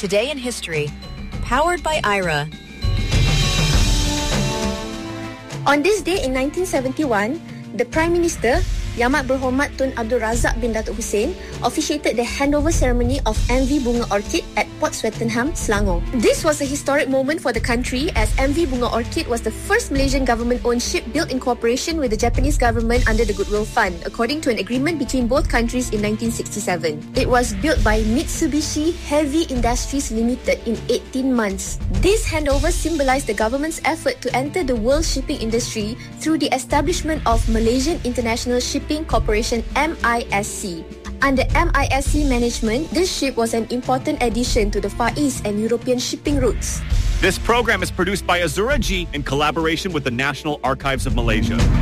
Today in History, powered by Ira. On this day in 1971, the Prime Minister, Yang Amat Berhormat Tun Abdul Razak bin Datuk Hussein, officiated the handover ceremony of MV Bunga Orchid at Port Swettenham, Selangor. This was a historic moment for the country as MV Bunga Orchid was the first Malaysian government-owned ship built in cooperation with the Japanese government under the Goodwill Fund, according to an agreement between both countries in 1967. It was built by Mitsubishi Heavy Industries Limited in 18 months. This handover symbolized the government's effort to enter the world shipping industry through the establishment of Malaysian International Shipping Corporation MISC. Under MISC management, this ship was an important addition to the Far East and European shipping routes. This program is produced by Azura G in collaboration with the National Archives of Malaysia.